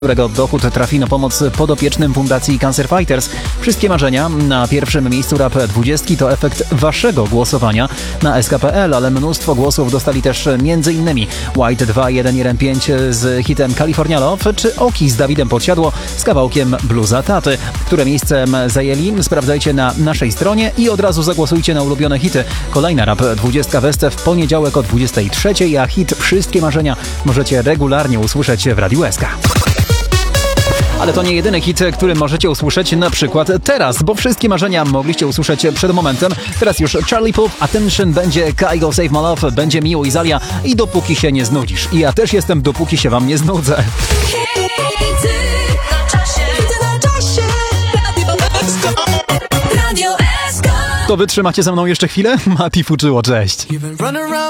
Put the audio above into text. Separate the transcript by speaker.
Speaker 1: którego dochód trafi na pomoc podopiecznym Fundacji Cancer Fighters. Wszystkie marzenia na pierwszym miejscu Rap 20 to efekt waszego głosowania na SK.pl, ale mnóstwo głosów dostali też m.in. White 2115 z hitem California Love, czy Oki z Dawidem Podsiadło z kawałkiem Bluza Taty. Które miejsce zajęli? Sprawdzajcie na naszej stronie i od razu zagłosujcie na ulubione hity. Kolejna Rap 20 Weste w poniedziałek o 23, a hit Wszystkie marzenia możecie regularnie usłyszeć w Radiu SK. Ale to nie jedyny hit, który możecie usłyszeć na przykład teraz, bo wszystkie marzenia mogliście usłyszeć przed momentem. Teraz już Charlie Puth, Attention, będzie Kygo Save My Love, będzie Miło i Zalia i Dopóki się nie znudzisz. I ja też jestem, dopóki się wam nie znudzę. To wytrzymacie ze mną jeszcze chwilę? Mati Fuczyło, cześć.